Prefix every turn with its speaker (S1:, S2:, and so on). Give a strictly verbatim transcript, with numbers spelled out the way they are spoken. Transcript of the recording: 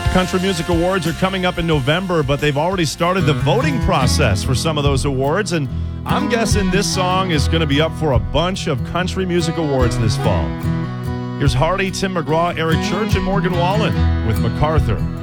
S1: Country Music Awards are coming up in November, but they've already started the voting process for some of those awards, and I'm guessing this song is going to be up for a bunch of Country Music Awards this fall. Here's Hardy, Tim McGraw, Eric Church, and Morgan Wallen with MacArthur.